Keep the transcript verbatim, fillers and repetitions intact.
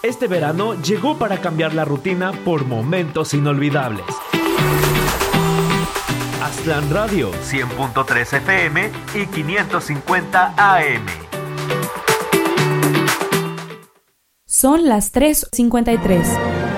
Este verano llegó para cambiar la rutina por momentos inolvidables. Aztlán Radio, cien punto tres F M y quinientos cincuenta A M. Son las tres cincuenta y tres.